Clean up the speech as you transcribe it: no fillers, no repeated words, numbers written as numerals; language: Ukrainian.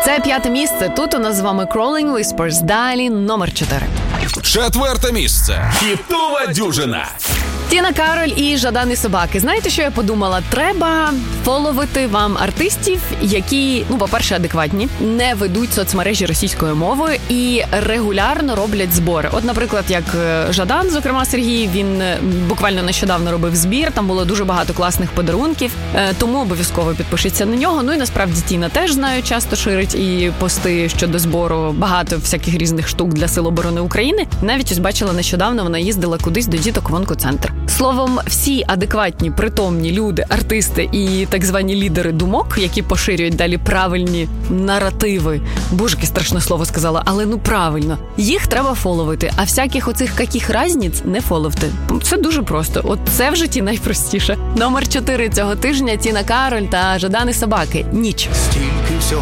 Це 5 місце. Тут у нас з вами Crawling Whispers. Далі номер 4. 4 місце. Хітова дюжина. Тіна Кароль і Жадан і собаки. Знаєте, що я подумала? Треба фоловити вам артистів, які, по-перше, адекватні, не ведуть соцмережі російською мовою і регулярно роблять збори. От, наприклад, як Жадан, зокрема Сергій, він буквально нещодавно робив збір, там було дуже багато класних подарунків, тому обов'язково підпишіться на нього. Ну і насправді Тіна теж, знаю, часто ширить і пости щодо збору багато всяких різних штук для Сил оборони України. Навіть ось бачила нещодавно, вона їздила кудись до діток в онкоцентр. Словом, всі адекватні, притомні люди, артисти і так звані лідери думок, які поширюють далі правильні наративи. Боже, яке страшне слово сказала, але правильно. Їх треба фоловити, а всяких оцих каких разниць не фоловте. Це дуже просто. От це в житті найпростіше. Номер 4 цього тижня Тіна Кароль та Жадан і собаки. Ніч.